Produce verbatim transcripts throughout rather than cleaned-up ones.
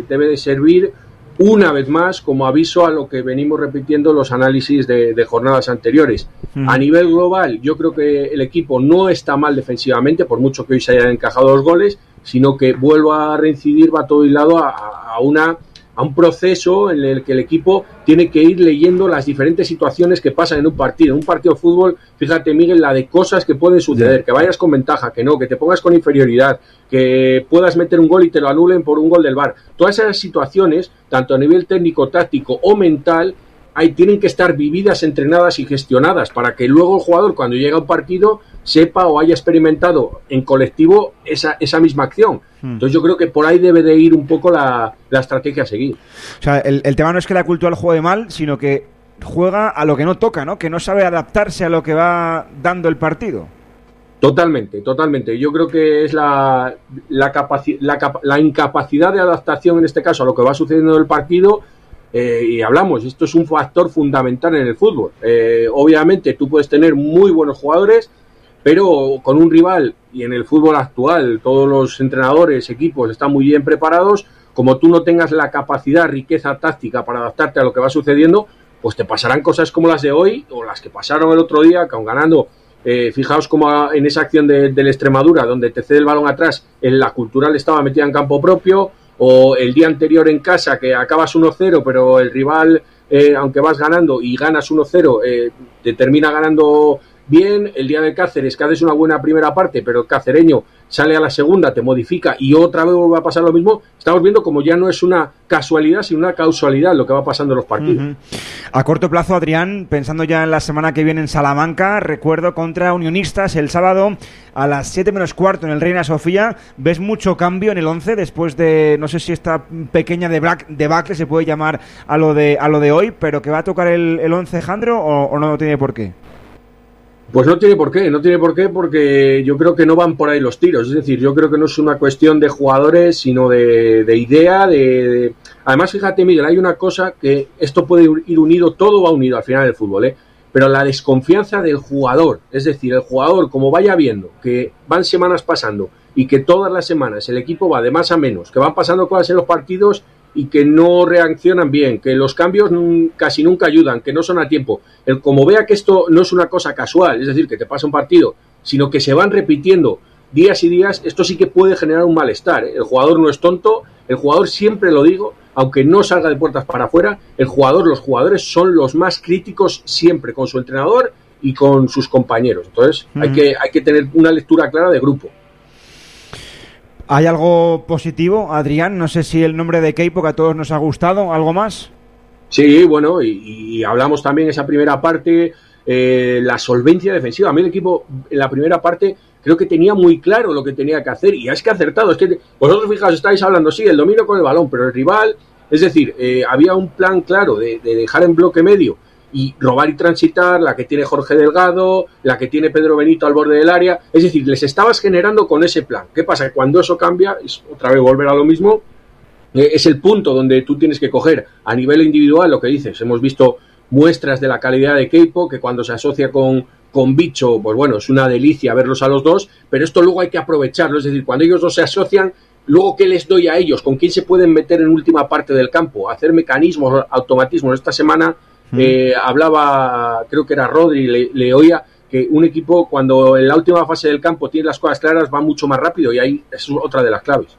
debe de servir una vez más como aviso a lo que venimos repitiendo los análisis de, de jornadas anteriores. Mm. A nivel global, yo creo que el equipo no está mal defensivamente, por mucho que hoy se hayan encajado los goles, sino que, vuelvo a reincidir, va todo hilado a, a una... a un proceso en el que el equipo tiene que ir leyendo las diferentes situaciones que pasan en un partido. En un partido de fútbol, fíjate, Miguel, la de cosas que pueden suceder, que vayas con ventaja, que no, que te pongas con inferioridad, que puedas meter un gol y te lo anulen por un gol del V A R. Todas esas situaciones, tanto a nivel técnico, táctico o mental, ahí tienen que estar vividas, entrenadas y gestionadas para que luego el jugador, cuando llega a un partido, sepa o haya experimentado en colectivo esa, esa misma acción. Entonces yo creo que por ahí debe de ir un poco la, la estrategia a seguir. O sea, el, el tema no es que la cultural juegue mal, sino que juega a lo que no toca, ¿no? Que no sabe adaptarse a lo que va dando el partido. Totalmente, totalmente. Yo creo que es la, la, capaci- la, cap- la incapacidad de adaptación, en este caso, a lo que va sucediendo en el partido. Eh, y hablamos, esto es un factor fundamental en el fútbol. Eh, obviamente tú puedes tener muy buenos jugadores, pero con un rival, y en el fútbol actual todos los entrenadores, equipos están muy bien preparados, como tú no tengas la capacidad, riqueza táctica para adaptarte a lo que va sucediendo, pues te pasarán cosas como las de hoy o las que pasaron el otro día, que aun ganando, eh, fijaos como en esa acción de, del Extremadura, donde te cede el balón atrás, en la cultural estaba metida en campo propio, o el día anterior en casa que acabas uno cero, pero el rival, eh, aunque vas ganando y ganas uno cero, eh, te termina ganando bien. El día de Cáceres, que haces una buena primera parte, pero el cacereño sale a la segunda, te modifica y otra vez va a pasar lo mismo. Estamos viendo como ya no es una casualidad, sino una causalidad lo que va pasando en los partidos. Uh-huh. A corto plazo, Adrián, pensando ya en la semana que viene en Salamanca, recuerdo contra Unionistas el sábado a las siete menos cuarto en el Reina Sofía. ¿Ves mucho cambio en el once después de, no sé si esta pequeña debacle se puede llamar a lo de a lo de hoy, pero que va a tocar el, el once, Jandro, o, o no tiene por qué? Pues no tiene por qué, no tiene por qué porque yo creo que no van por ahí los tiros. Es decir, yo creo que no es una cuestión de jugadores, sino de, de idea, de, de... Además, fíjate, Miguel, hay una cosa que esto puede ir unido, todo va unido al final del fútbol, ¿eh? Pero la desconfianza del jugador, es decir, el jugador, como vaya viendo que van semanas pasando y que todas las semanas el equipo va de más a menos, que van pasando cosas en los partidos y que no reaccionan bien, que los cambios casi nunca ayudan, que no son a tiempo. El, como vea que esto no es una cosa casual, es decir, que te pasa un partido, sino que se van repitiendo días y días, esto sí que puede generar un malestar, ¿eh? El jugador no es tonto, el jugador, siempre lo digo, aunque no salga de puertas para afuera, el jugador, los jugadores son los más críticos siempre con su entrenador y con sus compañeros. Entonces, mm. hay que, hay que tener una lectura clara de grupo. ¿Hay algo positivo, Adrián? No sé si el nombre de Queipo, que a todos nos ha gustado. ¿Algo más? Sí, bueno, y, y hablamos también esa primera parte, eh, la solvencia defensiva. A mí el equipo en la primera parte creo que tenía muy claro lo que tenía que hacer y es que ha acertado. Es que vosotros, fijaos, estáis hablando, sí, el dominio con el balón, pero el rival, es decir, eh, había un plan claro de, de dejar en bloque medio y robar y transitar, la que tiene Jorge Delgado, la que tiene Pedro Benito al borde del área. Es decir, les estabas generando con ese plan. ¿Qué pasa? Cuando eso cambia, es otra vez volver a lo mismo, eh, es el punto donde tú tienes que coger a nivel individual lo que dices. Hemos visto muestras de la calidad de Queipo, que cuando se asocia con, con Bicho, pues bueno, es una delicia verlos a los dos, pero esto luego hay que aprovecharlo. Es decir, cuando ellos dos se asocian, luego, ¿qué les doy a ellos? ¿Con quién se pueden meter en última parte del campo? Hacer mecanismos, automatismos. Esta semana Eh, hablaba, creo que era Rodri, le, le oía que un equipo cuando en la última fase del campo tiene las cosas claras va mucho más rápido y ahí es otra de las claves.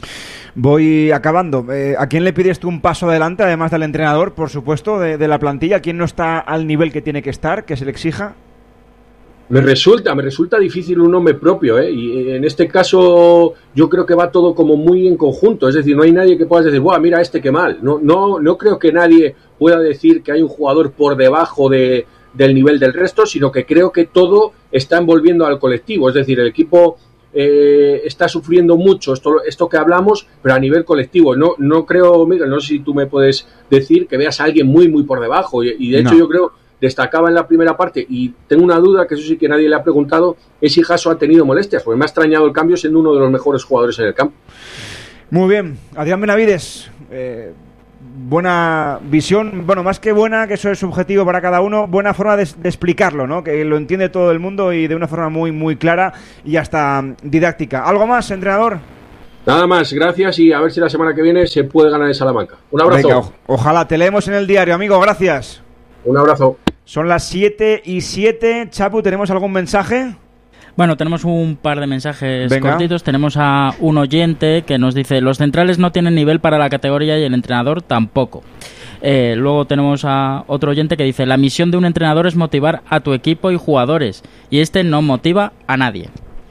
Voy acabando. Eh, ¿A quién le pides tú un paso adelante, además del entrenador, por supuesto, de, de la plantilla? ¿Quién no está al nivel que tiene que estar, que se le exija? Me resulta, me resulta difícil un nombre propio, ¿eh? Y en este caso yo creo que va todo como muy en conjunto, es decir, no hay nadie que pueda decir, ¡buah, mira este qué mal! No, no, no creo que nadie pueda decir que hay un jugador por debajo de, del nivel del resto, sino que creo que todo está envolviendo al colectivo, es decir, el equipo eh, está sufriendo mucho esto, esto que hablamos, pero a nivel colectivo. No, no creo, Miguel, no sé si tú me puedes decir que veas a alguien muy, muy por debajo, y, y de hecho no. Yo creo... destacaba en la primera parte, y tengo una duda, que eso sí que nadie le ha preguntado, es si Jasso ha tenido molestias, porque me ha extrañado el cambio siendo uno de los mejores jugadores en el campo. Muy bien, Adrián Benavides, eh, buena visión, bueno, más que buena, que eso es subjetivo para cada uno, buena forma de, de explicarlo, ¿no? Que lo entiende todo el mundo y de una forma muy, muy clara y hasta didáctica. ¿Algo más, entrenador? Nada más, gracias y a ver si la semana que viene se puede ganar en Salamanca. Un abrazo. Venga, o- ojalá, te leemos en el diario, amigo, gracias. Un abrazo. Son las siete y siete. Chapu, ¿tenemos algún mensaje? Bueno, tenemos un par de mensajes Venga. cortitos. Tenemos a un oyente que nos dice: los centrales no tienen nivel para la categoría y el entrenador tampoco. Eh, luego tenemos a otro oyente que dice: la misión de un entrenador es motivar a tu equipo y jugadores, y este no motiva a nadie.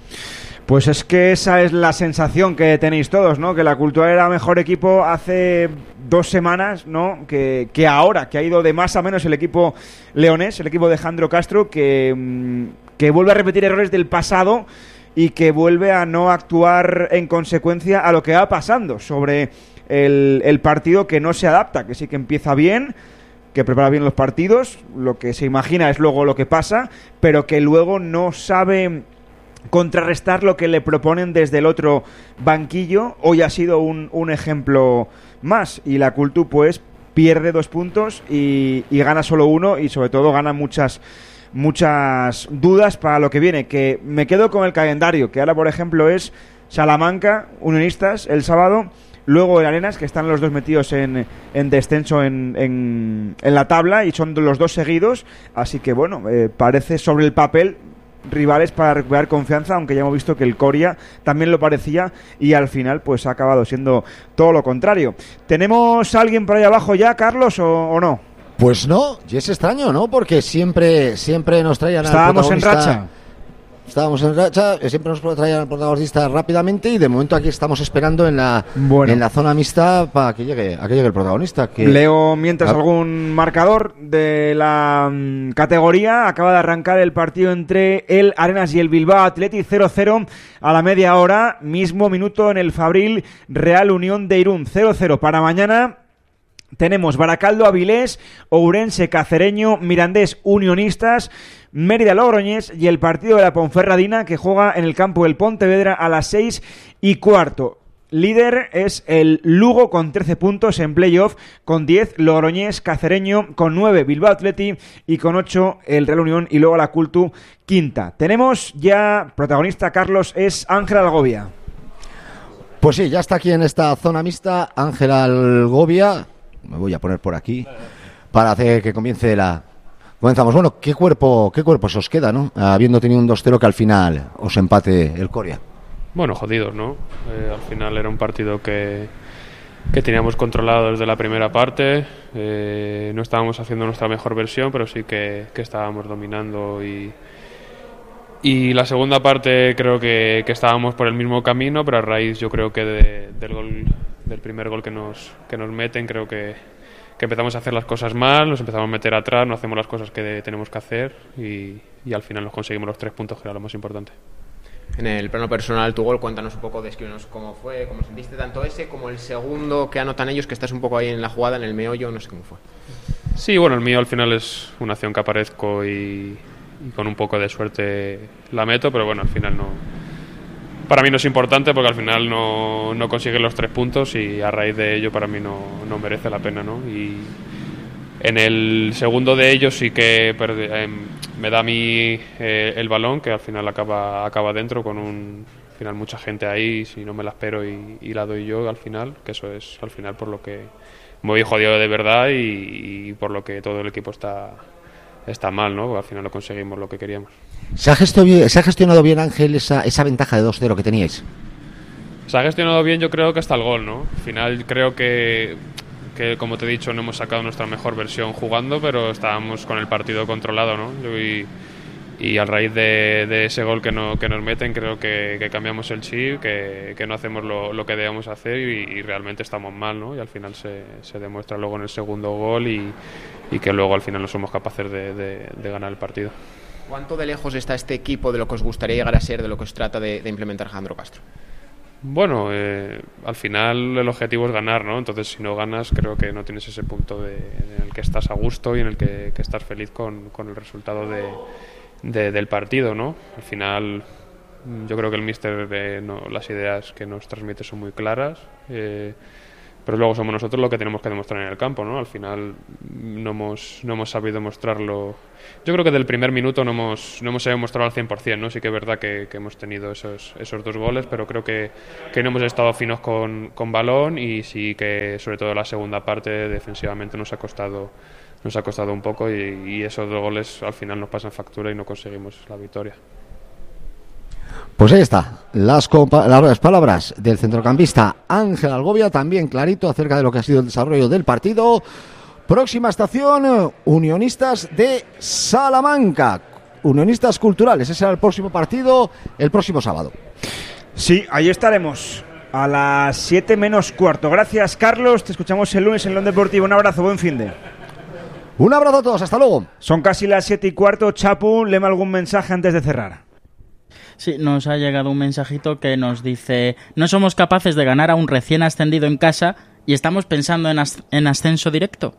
Pues es que esa es la sensación que tenéis todos, ¿no? Que la Cultural era mejor equipo hace dos semanas, ¿no? Que, que ahora, que ha ido de más a menos el equipo leonés, el equipo de Jandro Castro, que, mm, que vuelve a repetir errores del pasado y que vuelve a no actuar en consecuencia a lo que va pasando sobre el, el partido, que no se adapta, que sí que empieza bien, que prepara bien los partidos, lo que se imagina es luego lo que pasa, pero que luego no sabe contrarrestar lo que le proponen desde el otro banquillo. Hoy ha sido un, un ejemplo más, y la Cultu pues pierde dos puntos y, y gana solo uno, y sobre todo gana muchas muchas dudas para lo que viene. Que me quedo con el calendario, que ahora por ejemplo es Salamanca, Unionistas el sábado, luego el Arenas, que están los dos metidos en, en descenso en, en, en la tabla, y son los dos seguidos, así que bueno, eh, parece sobre el papel rivales para recuperar confianza, aunque ya hemos visto que el Coria también lo parecía y al final pues ha acabado siendo todo lo contrario. ¿Tenemos a alguien por ahí abajo ya, Carlos, o, o no? Pues no, y es extraño, ¿no? Porque siempre siempre nos traían al Estábamos en protagonista. racha. Estábamos en racha, eh, siempre nos traían al protagonista rápidamente, y de momento aquí estamos esperando en la Bueno. en la zona mixta para que llegue, a que llegue el protagonista. Que... Leo mientras Ah. algún marcador de la mm, categoría. Acaba de arrancar el partido entre el Arenas y el Bilbao Athletic, cero cero a la media hora. Mismo minuto en el Fabril Real Unión de Irún, cero cero. Para mañana tenemos Baracaldo Avilés, Ourense Cacereño, Mirandés Unionistas, Mérida Logroñés y el partido de la Ponferradina, que juega en el campo del Pontevedra a las seis y cuarto. Líder es el Lugo con trece puntos en playoff, con diez Logroñés, Cacereño con nueve Bilbao Athletic y con ocho el Real Unión, y luego la Cultu quinta. Tenemos ya protagonista, Carlos, es Ángel Algovia. Pues sí, ya está aquí en esta zona mixta Ángel Algovia. Me voy a poner por aquí para hacer que comience la... Comenzamos. Bueno, ¿qué cuerpo qué cuerpo se os queda, no? Habiendo tenido un dos cero que al final os empate el Coria. Bueno, jodidos, ¿no? Eh, al final era un partido que, que teníamos controlado desde la primera parte. Eh, no estábamos haciendo nuestra mejor versión, pero sí que, que estábamos dominando. Y, y la segunda parte creo que, que estábamos por el mismo camino, pero a raíz, yo creo que de, del gol, del primer gol que nos, que nos meten, creo que, que empezamos a hacer las cosas mal, nos empezamos a meter atrás, no hacemos las cosas que tenemos que hacer, y, y al final nos conseguimos los tres puntos, que era lo más importante. En el plano personal, tu gol, cuéntanos un poco, descríbenos cómo fue, cómo sentiste tanto ese como el segundo que anotan ellos, que estás un poco ahí en la jugada, en el meollo, no sé cómo fue. Sí, bueno, el mío al final es una acción que aparezco y, y con un poco de suerte la meto, pero bueno, al final no... Para mí no es importante, porque al final no, no consiguen los tres puntos, y a raíz de ello para mí no, no merece la pena, ¿no? Y en el segundo de ellos sí que perde, eh, me da a mí eh, el balón, que al final acaba acaba dentro con un al final mucha gente ahí, si no me la espero y, y la doy yo al final, que eso es al final por lo que me voy jodido de verdad y, y por lo que todo el equipo está está mal, ¿no? Porque al final no conseguimos lo que queríamos. ¿Se ha gestionado bien, se ha gestionado bien Ángel, esa, esa ventaja de dos cero que teníais? Se ha gestionado bien, yo creo que hasta el gol, ¿no? Al final creo que, que como te he dicho, no hemos sacado nuestra mejor versión jugando, pero estábamos con el partido controlado, ¿no? Y, y a raíz de, de ese gol que, no, que nos meten, creo que, que cambiamos el chip, que, que no hacemos lo, lo que debemos hacer, y, y realmente estamos mal, ¿no? Y al final se, se demuestra luego en el segundo gol, y, y que luego al final no somos capaces de, de, de ganar el partido. ¿Cuánto de lejos está este equipo de lo que os gustaría llegar a ser, de lo que os trata de, de implementar Jandro Castro? Bueno, eh, al final el objetivo es ganar, ¿no? Entonces, si no ganas, creo que no tienes ese punto de, en el que estás a gusto y en el que, que estás feliz con, con el resultado de, de, del partido, ¿no? Al final, yo creo que el míster, eh, no, las ideas que nos transmite son muy claras. Eh, pero luego somos nosotros lo que tenemos que demostrar en el campo, ¿no? Al final no hemos, no hemos sabido mostrarlo. Yo creo que del primer minuto no hemos, no hemos sabido mostrarlo al cien por ciento, ¿no? Sí que es verdad que, que hemos tenido esos, esos dos goles, pero creo que, que no hemos estado finos con, con balón, y sí que sobre todo la segunda parte defensivamente nos ha costado, nos ha costado un poco, y, y esos dos goles al final nos pasan factura y no conseguimos la victoria. Pues ahí está, las, compa- las palabras del centrocampista Ángel Algovia, también clarito acerca de lo que ha sido el desarrollo del partido. Próxima estación, Unionistas de Salamanca, Unionistas Culturales, ese será el próximo partido, el próximo sábado. Sí, ahí estaremos, a las siete menos cuarto. Gracias, Carlos, te escuchamos el lunes en León Deportivo. Un abrazo, buen finde. Un abrazo a todos, hasta luego. Son casi las siete y cuarto. Chapu, léeme algún mensaje antes de cerrar. Sí, nos ha llegado un mensajito que nos dice: no somos capaces de ganar a un recién ascendido en casa y estamos pensando en, as- en ascenso directo.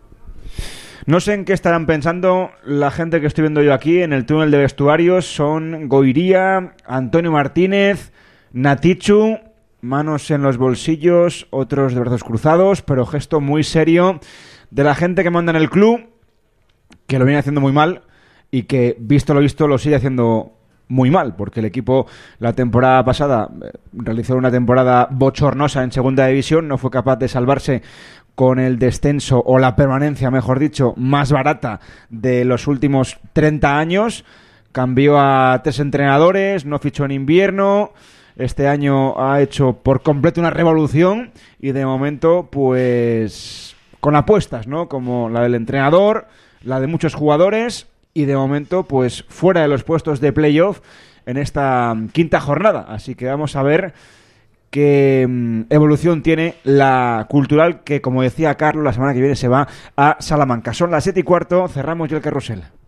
No sé en qué estarán pensando la gente que estoy viendo yo aquí en el túnel de vestuarios. Son Goiría, Antonio Martínez, Natichu, manos en los bolsillos, otros de brazos cruzados, pero gesto muy serio de la gente que manda en el club, que lo viene haciendo muy mal y que, visto lo visto, lo sigue haciendo muy mal, porque el equipo la temporada pasada eh, realizó una temporada bochornosa en segunda división, no fue capaz de salvarse con el descenso, o la permanencia, mejor dicho, más barata de los últimos treinta años. Cambió a tres entrenadores, no fichó en invierno, este año ha hecho por completo una revolución, y de momento pues con apuestas, ¿no? Como la del entrenador, la de muchos jugadores, y de momento pues fuera de los puestos de playoff en esta quinta jornada. Así que vamos a ver qué mm, evolución tiene la Cultural, que, como decía Carlos, la semana que viene se va a Salamanca. Son las siete y cuarto, cerramos ya el carrusel.